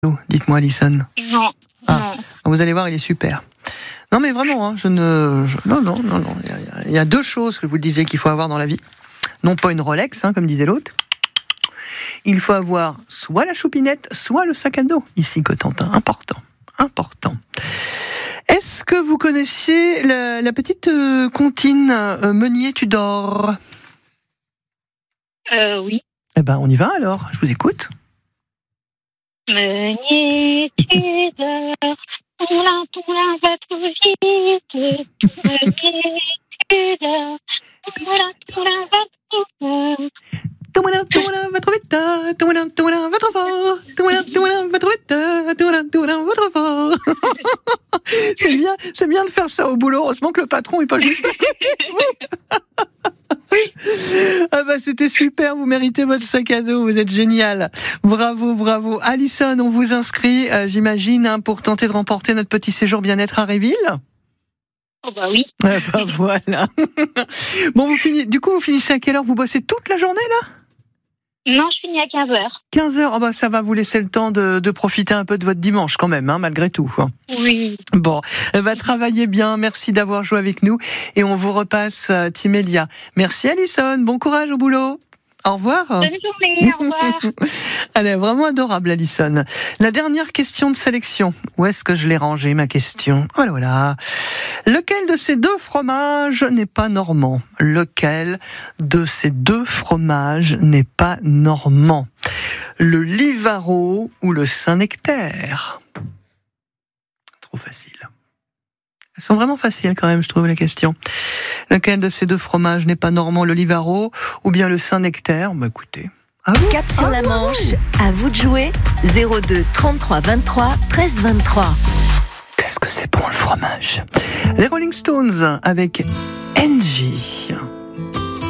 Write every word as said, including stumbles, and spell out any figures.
Oh, dites-moi, Alison. Non, Ah, non. vous allez voir, il est super. Non, mais vraiment, hein, je ne. je- non, non, non, non. Il y, a, il y a deux choses que vous le disiez qu'il faut avoir dans la vie. Non pas une Rolex, hein, comme disait l'autre. Il faut avoir soit la choupinette, soit le sac à dos. Ici, Cotentin. Important. Important. Est-ce que vous connaissiez la, la petite euh, comptine euh, Meunier, tu dors? Euh, oui. Eh ben, on y va alors. Je vous écoute. Meunier, tu dors. Poulain, poulain, va trop vite. Meunier, tu dors. Poulain, poulain, va trop fort. Ton moulin, ton moulin va trop vite, ton moulin, ton moulin va trop fort, ton moulin, ton moulin va trop vite, ton moulin, ton moulin va trop fort. C'est bien, c'est bien de faire ça au boulot. Heureusement que le patron est pas juste à côté de vous. Ah bah c'était super, vous méritez votre sac à dos, vous êtes génial. Bravo, bravo. Alison, on vous inscrit, euh, j'imagine, hein, pour tenter de remporter notre petit séjour bien-être à Réville. Oh bah oui. Ah bah voilà. Bon, vous finissez, du coup, vous finissez à quelle heure? Vous bossez toute la journée là? Non, je finis à quinze heures. quinze heures, oh bah ça va vous laisser le temps de, de profiter un peu de votre dimanche quand même, hein, malgré tout. Oui. Bon, va travailler bien, merci d'avoir joué avec nous et on vous repasse euh, Timélia. Merci Alison, bon courage au boulot. Au revoir. Bonne journée, au revoir. Elle est vraiment adorable, Alison. La dernière question de sélection. Où est-ce que je l'ai rangée, ma question? Voilà, voilà. Lequel de ces deux fromages n'est pas normand? Lequel de ces deux fromages n'est pas normand? Le Livaro ou le Saint-Nectaire? Trop facile. Elles sont vraiment faciles quand même, je trouve, les questions. Lequel de ces deux fromages n'est pas normand, le Livaro ou bien le Saint-Nectaire? Bah écoutez. Ah oui. Cap sur Ah la oui. Manche, à vous de jouer. zéro deux trente-trois vingt-trois treize vingt-trois. Qu'est-ce que c'est bon le fromage? Les Rolling Stones avec Angie.